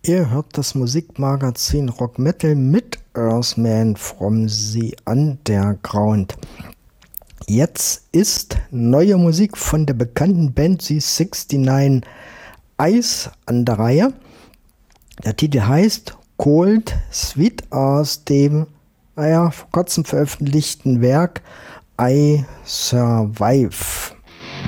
Ihr hört das Musikmagazin Rock Metal mit Earthman from the Underground. Jetzt ist neue Musik von der bekannten Band The 69 Eyes an der Reihe. Der Titel heißt Cold Sweet aus dem vor kurzem veröffentlichten Werk I Survive.